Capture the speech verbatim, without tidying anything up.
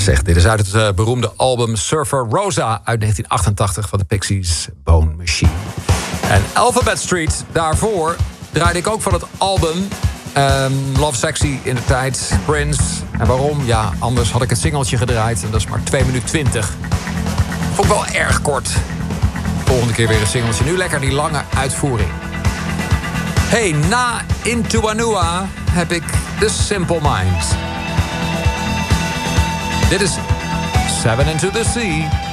Zeg, dit is uit het uh, beroemde album Surfer Rosa uit negentien achtentachtig van de Pixies, Bone Machine. En Alphabet Street, daarvoor draaide ik ook van het album um, Love Sexy in de tijd, Prince. En waarom? Ja, anders had ik het singeltje gedraaid en dat is maar twee minuten twintig. Vond ik wel erg kort. Volgende keer weer een singeltje. Nu lekker die lange uitvoering. Hey, na Into Anua heb ik The Simple Minds. Dit is Seven Into the Sea.